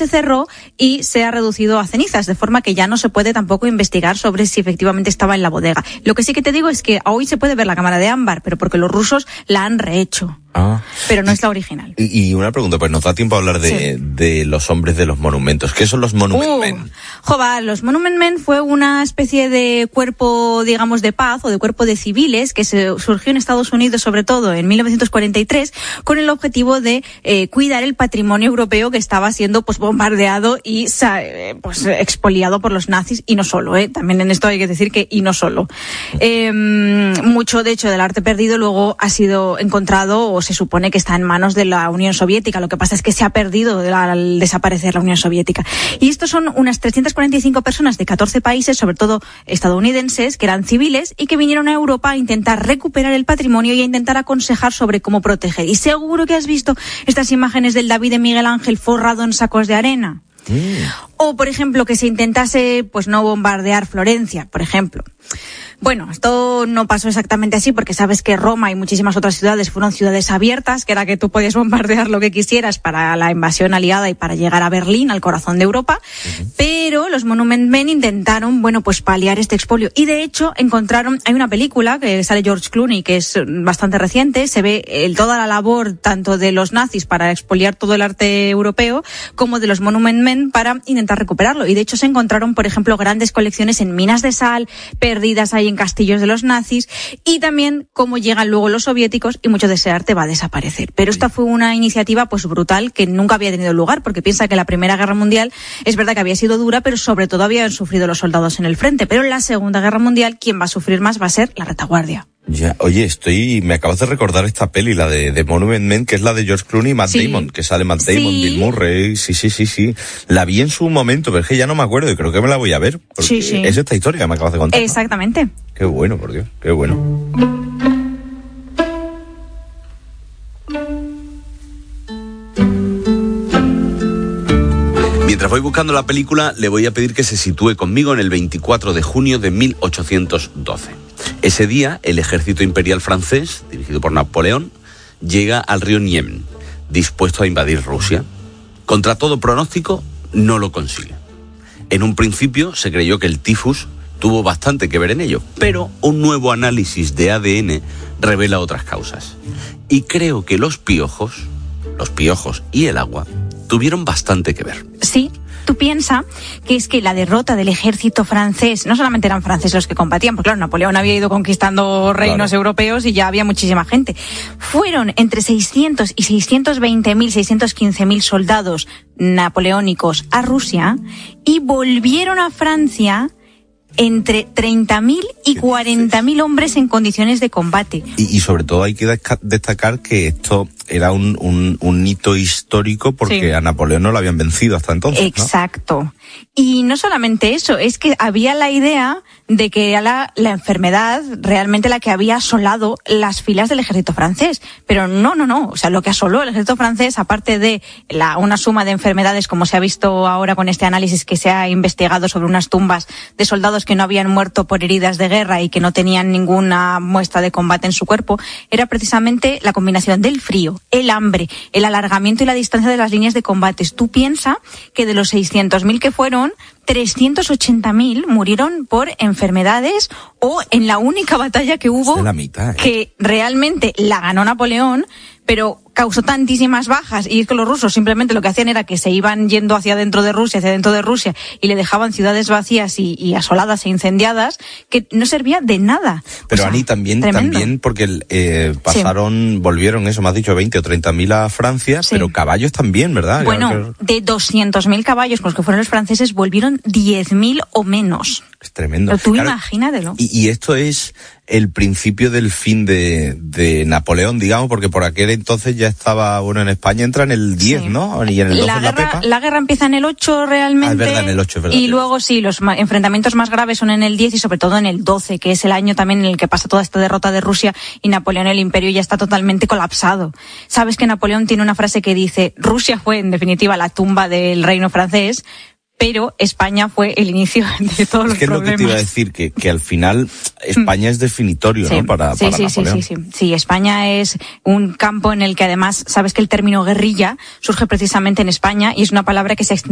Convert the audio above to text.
se cerró y se ha reducido a cenizas, de forma que ya no se puede tampoco investigar sobre si efectivamente estaba en la bodega. Lo que sí que te digo es que hoy se puede ver la cámara de ámbar, pero porque los rusos la han rehecho. Pero no es la original. Y una pregunta, pues nos da tiempo a hablar de los hombres de los monumentos. ¿Qué son los Monument Men? Los Monument Men fue una especie de cuerpo, digamos, de paz o de cuerpo de civiles que surgió en Estados Unidos, sobre todo en 1943, con el objetivo de cuidar el patrimonio europeo que estaba siendo pues bombardeado y pues expoliado por los nazis, y no solo, también en esto hay que decir que y no solo. Mucho, de hecho, del arte perdido luego ha sido encontrado, o se supone que está en manos de la Unión Soviética. Lo que pasa es que se ha perdido al desaparecer la Unión Soviética. Y estos son unas 345 personas de 14 países, sobre todo estadounidenses, que eran civiles y que vinieron a Europa a intentar recuperar el patrimonio y a intentar aconsejar sobre cómo proteger. Y seguro que has visto estas imágenes del David de Miguel Ángel forrado en sacos de arena. O, por ejemplo, que se intentase pues no bombardear Florencia, por ejemplo. Bueno, esto no pasó exactamente así, porque sabes que Roma y muchísimas otras ciudades fueron ciudades abiertas, que era que tú podías bombardear lo que quisieras para la invasión aliada y para llegar a Berlín, al corazón de Europa. Pero los Monument Men intentaron, pues paliar este expolio. Y de hecho hay una película que sale George Clooney, que es bastante reciente, se ve toda la labor tanto de los nazis para expoliar todo el arte europeo, como de los Monument Men para intentar recuperarlo. Y de hecho se encontraron, por ejemplo, grandes colecciones en minas de sal, perdidas ahí en castillos de los nazis, y también cómo llegan luego los soviéticos y mucho de ese arte va a desaparecer. Pero esta fue una iniciativa pues brutal que nunca había tenido lugar, porque piensa que la Primera Guerra Mundial es verdad que había sido dura, pero sobre todo habían sufrido los soldados en el frente. Pero en la Segunda Guerra Mundial quien va a sufrir más va a ser la retaguardia. Ya, oye, me acabas de recordar esta peli, la de Monument Men, que es la de George Clooney y Matt Damon, que sale Matt Damon, Bill Murray, sí. La vi en su momento, pero es que ya no me acuerdo y creo que me la voy a ver, porque es esta historia que me acabas de contar. Exactamente. ¿No? Qué bueno, por Dios, qué bueno. Mientras voy buscando la película, le voy a pedir que se sitúe conmigo en el 24 de junio de 1812. Ese día, el ejército imperial francés, dirigido por Napoleón, llega al río Niemen, dispuesto a invadir Rusia. Contra todo pronóstico, no lo consigue. En un principio se creyó que el tifus tuvo bastante que ver en ello, pero un nuevo análisis de ADN revela otras causas. Y creo que los piojos y el agua tuvieron bastante que ver. Sí. Tú piensas que es que la derrota del ejército francés, no solamente eran franceses los que combatían, porque claro, Napoleón había ido conquistando reinos europeos y ya había muchísima gente. Fueron entre 600 y 620.000, 615.000 soldados napoleónicos a Rusia y volvieron a Francia entre 30.000 y 40.000 hombres en condiciones de combate. Y sobre todo hay que destacar que esto era un hito histórico porque a Napoleón no lo habían vencido hasta entonces. Exacto. ¿No? Y no solamente eso, es que había la idea de que era la enfermedad realmente la que había asolado las filas del ejército francés. Pero no. O sea, lo que asoló el ejército francés, aparte de una suma de enfermedades, como se ha visto ahora con este análisis que se ha investigado sobre unas tumbas de soldados que no habían muerto por heridas de guerra y que no tenían ninguna muestra de combate en su cuerpo, era precisamente la combinación del frío, el hambre, el alargamiento y la distancia de las líneas de combates. Tú piensas que de los 600.000 que fueron, 380.000 murieron por enfermedades o en la única batalla que hubo, la mitad, que realmente la ganó Napoleón, pero causó tantísimas bajas, y es que los rusos simplemente lo que hacían era que se iban yendo hacia dentro de Rusia y le dejaban ciudades vacías y asoladas e incendiadas, que no servía de nada. Pero Ani, también porque volvieron, eso me has dicho, 20 o 30.000 a Francia, pero caballos también, ¿verdad? Bueno, de 200.000 caballos con los que fueron los franceses, volvieron 10.000 o menos. Es tremendo. Pero tú imagínatelo. Y esto es el principio del fin de Napoleón, digamos, porque por aquel entonces ya estaba, en España entra en el 10, ¿no? Y en el 12 la guerra empieza en el 8 realmente. Es verdad, en el 8, es verdad. Y luego los enfrentamientos más graves son en el 10 y sobre todo en el 12, que es el año también en el que pasa toda esta derrota de Rusia y Napoleón, el imperio ya está totalmente colapsado. Sabes que Napoleón tiene una frase que dice: Rusia fue en definitiva la tumba del reino francés, pero España fue el inicio de todos los problemas. Es lo que te iba a decir, que al final España es definitorio, ¿no? Para Napoleón. Sí, España es un campo en el que además, sabes que el término guerrilla surge precisamente en España y es una palabra que se